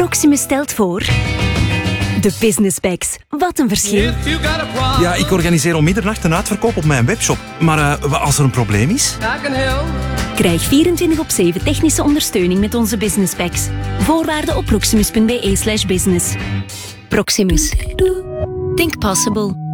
Proximus stelt voor... De Business Packs. Wat een verschil. Ja, ik organiseer om middernacht een uitverkoop op mijn webshop. Maar als er een probleem is? Krijg 24/7 technische ondersteuning met onze Business Packs. Voorwaarden op proximus.be/business. Proximus. Think possible.